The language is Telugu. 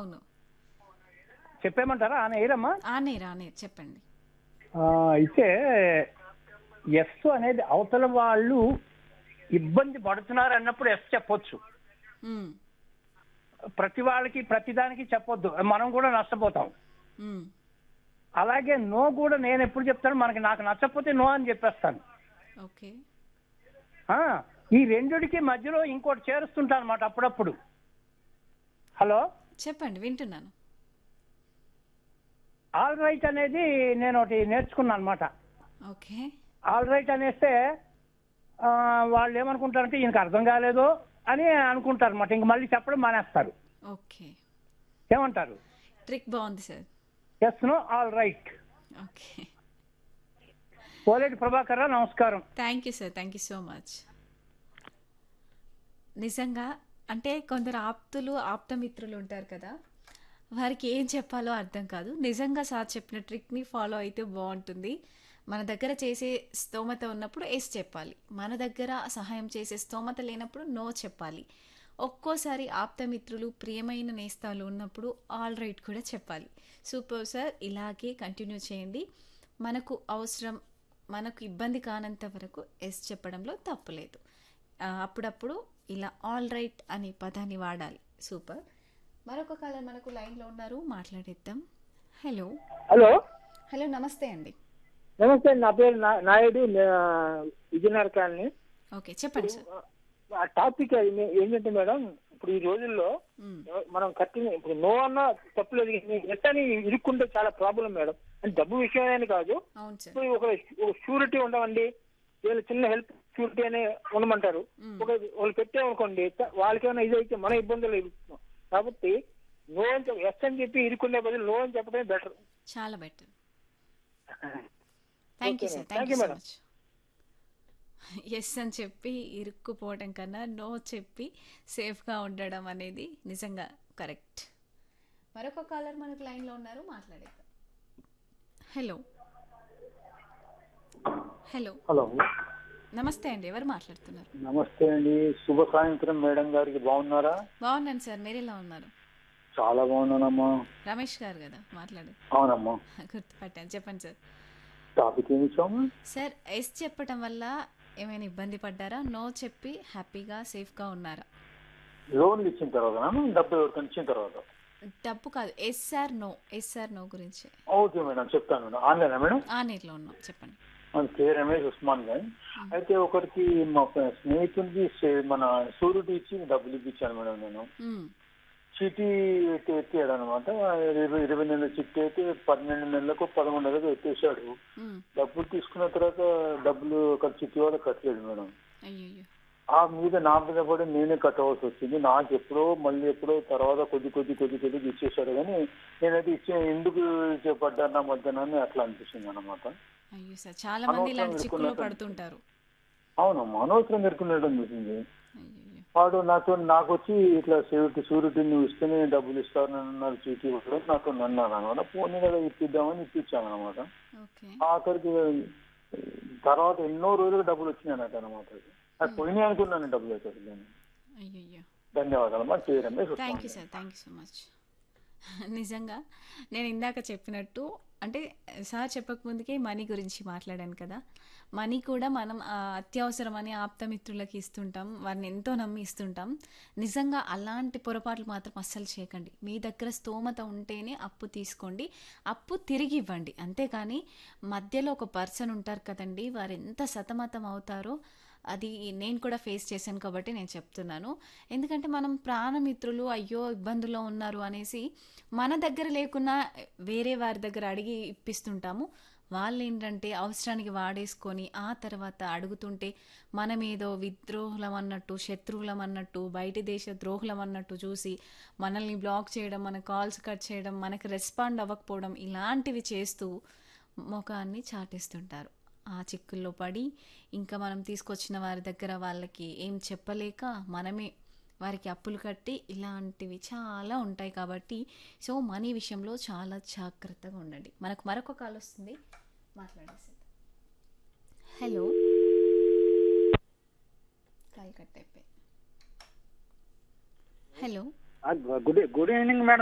అవును. చెప్పేయమంటారా? ఆన్ ఎయిరమ్మా. ఆనేరు చెప్పండి. అయితే ఎస్ అనేది అవతల వాళ్ళు ఇబ్బంది పడుతున్నారు అన్నప్పుడు ఎస్ చెప్పొచ్చు. హ్మ్. ప్రతి వాళ్ళకి ప్రతిదానికి చెప్పొద్దు, మనం కూడా నష్టపోతాం. హ్మ్. అలాగే నో కూడా నేను ఎప్పుడు చెప్తాను, నాకు నచ్చకపోతే నో అని చెప్పేస్తాను. ఓకే. ఆ, ఈ రెండిటికి మధ్యలో ఇంకోటి చేరుస్తుంటాను అనమాట అప్పుడప్పుడు. హలో, చెప్పండి వింటున్నాను. ఆల్ రైట్ అనేది నేను ఒకటి నేర్చుకున్నాను అనమాట. ఓకే. ఆల్ రైట్ అనేస్తే వాళ్ళు ఏమనుకుంటారంటే ఈయనకు అర్థం కాలేదు అని అనుకుంటారు అనమాట. ఇంక మళ్ళీ చెప్పడం మానేస్తారు. ఓకే. ఏమంటారు? ట్రిక్ బాగుంది sir. Yes no all right. Okay. Poleti Prabhakar Rao, నమస్కారం. Thank you sir. Thank you so much. నిజంగా అంటే కొందరు ఆప్తమిత్రులు ఉంటారు కదా, వారికి ఏం చెప్పాలో అర్థం కాదు. నిజంగా సార్ చెప్పిన ట్రిక్ని ఫాలో అయితే బాగుంటుంది. మన దగ్గర చేసే స్తోమత ఉన్నప్పుడు ఎస్ చెప్పాలి, మన దగ్గర సహాయం చేసే స్తోమత లేనప్పుడు నో చెప్పాలి. ఒక్కోసారి ఆప్తమిత్రులు ప్రియమైన నేస్తాలు ఉన్నప్పుడు ఆల్ రైట్ కూడా చెప్పాలి. సూపర్ సార్, ఇలాగే కంటిన్యూ చేయండి. మనకు అవసరం, మనకు ఇబ్బంది కానంత వరకు ఎస్ చెప్పడంలో తప్పులేదు. అప్పుడప్పుడు ఇలా ఆల్ రైట్ అనే పదాన్ని వాడాలి. సూపర్. మరొక కాలం మనకు లైన్లో ఉన్నారు, మాట్లాడేద్దాం. హలో. హలో. హలో, నమస్తే అండి. నమస్తే, నా పేరు నాయుడు, విజయనగర కాలనీ. ఓకే, చెప్పండి సార్. ఆ టాపిక్ ఏంటంటే మేడం, ఇప్పుడు ఈ రోజుల్లో మనం కట్టిన ఇప్పుడు నో అన్నా తప్పులేదు, ఎట్ అని ఇరుక్కుంటే చాలా ప్రాబ్లం మేడం. అంటే డబ్బు విషయమని కాదు, ఇప్పుడు ఒక షూరిటీ ఉండవండి, వీళ్ళు చిన్న హెల్ప్ షూరిటీ అని ఉండమంటారు. వాళ్ళు పెట్టామనుకోండి, వాళ్ళకేమైనా ఇదైతే మన ఇబ్బందులు ఎదుర్కొన్నాం. కాబట్టి నో అని ఎస్ అని చెప్పి ఇరుక్కునే బదులు నో అని చెప్పడమే బెటర్. చాలా better. Thank you sir. Thank you so much. Yes అని చెప్పి ఇరుక్కుపోవడం కన్నా నో చెప్పి సేఫ్గా ఉండడం అనేది నిజంగా కరెక్ట్. మరొక కాలర్ మనకు లైన్లో ఉన్నారు, మాట్లాడేద్దాం. హలో. హలో. హలో, నమస్తే అండి, ఎవరు మాట్లాడుతున్నారు? నమస్తే అండి, శుభ సాయంత్రం మేడం గారికి. బాగున్నారా? బాగున్నాను సార్, మీరు ఎలా ఉన్నారు? చాలా బాగున్నానమ్మా. రమేష్ గారు కదా మాట్లాడు? అవునమ్మా, గుర్తుపట్టాను. చెప్పండి సార్. టాపిక్ ఏమి ఇచ్చాము సార్? ఎస్ చెప్పడం వల్ల ఏమైనా ఇబ్బంది పడ్డారా? నో చెప్పి హ్యాపీగా సేఫ్గా ఉన్నారా? లోన్లు ఇచ్చిన తర్వాత, డబ్బు ఎవరికైనా ఇచ్చిన తర్వాత? డబ్బు కాదు, ఎస్ఆర్ నో గురించి. ఓకే మేడం, చెప్తాను మేడం. ఆన్లైనా మేడం? ఆన్లైన్లో ఉన్నాం, చెప్పండి. మన పేరు రమేష్ ఉస్మాన్ గారి. అయితే ఒకరికి మా స్నేహితుడికి మన షూరిటీ ఇచ్చి డబ్బులు ఇప్పించాను మేడం. నేను చీటీ ఎత్తాడు అనమాట. 20 నెలల చిట్టి అయితే 12 నెలలకు 11 నెలలకు ఎత్తేసాడు. డబ్బులు తీసుకున్న తర్వాత డబ్బులు చిట్టి వల్ల కట్టలేదు మేడం. ఆ మీద నా మీద పడి నేనే కట్టవలసి వచ్చింది. నాకు మళ్ళీ ఎప్పుడో తర్వాత కొద్ది ఇచ్చేసాడు. కానీ నేనైతే ఎందుకు పడ్డాను నా మధ్యాహ్నాన్ని అట్లా అనిపిస్తుంది అనమాట. చాలా మంది ఇలాంటి చిక్కుల్లో పడుతుంటారు. అవునమ్మా, అనవసరం ఎరుకునేయడం అనిపిస్తుంది. వాడు నాకు వచ్చి ఇట్లా షూరిటీ నువ్వు ఇస్తేనే డబ్బులు ఇస్తానన్నారు, చీటీ నాతో అన్నాను అనమాట. పోనీ కదా ఇప్పిద్దామని ఇప్పించాను అనమాట. ఆఖరికి తర్వాత ఎన్నో రోజులకు డబ్బులు వచ్చినాయి నాకు అనమాట. నాకు పోయినాయి అనుకున్నాను డబ్బులు అయితే. ధన్యవాదాలు. Thank you sir. Thank you so much. నిజంగా నేను ఇందాక చెప్పినట్టు, అంటే సార్ చెప్పకముందుకే మనీ గురించి మాట్లాడాను కదా, మనీ కూడా మనం అత్యవసరమని ఆప్తమిత్రులకి ఇస్తుంటాం, వారిని ఎంతో నమ్మి ఇస్తుంటాం. నిజంగా అలాంటి పొరపాట్లు మాత్రం అస్సలు చేయకండి. మీ దగ్గర స్తోమత ఉంటేనే అప్పు తీసుకోండి, అప్పు తిరిగి ఇవ్వండి. అంతేకాని మధ్యలో ఒక పర్సన్ ఉంటారు కదండి, వారు ఎంత సతమతం అవుతారో అది నేను కూడా ఫేస్ చేశాను కాబట్టి నేను చెప్తున్నాను. ఎందుకంటే మనం ప్రాణమిత్రులు అయ్యో ఇబ్బందుల్లో ఉన్నారు అనేసి మన దగ్గర లేకున్నా వేరే వారి దగ్గర అడిగి ఇప్పిస్తుంటాము. వాళ్ళు ఏంటంటే అవసరానికి వాడేసుకొని ఆ తర్వాత అడుగుతుంటే మనమేదో విద్రోహులం అన్నట్టు, శత్రువులం అన్నట్టు, బయటి దేశ ద్రోహులం అన్నట్టు చూసి మనల్ని బ్లాక్ చేయడం, మన కాల్స్ కట్ చేయడం, మనకు రెస్పాండ్ అవ్వకపోవడం, ఇలాంటివి చేస్తూ ముఖాన్ని చాటేస్తుంటారు. ఆ చిక్కుల్లో పడి ఇంకా మనం తీసుకొచ్చిన వారి దగ్గర వాళ్ళకి ఏం చెప్పలేక మనమే వారికి అప్పులు కట్టి ఇలాంటివి చాలా ఉంటాయి. కాబట్టి సో మనీ విషయంలో చాలా జాగ్రత్తగా ఉండండి. మనకు మరొక కాల్ వస్తుంది, మాట్లాడేసి. హలో. కాల్ కట్ అయిపోయి. హలో. Good evening madam.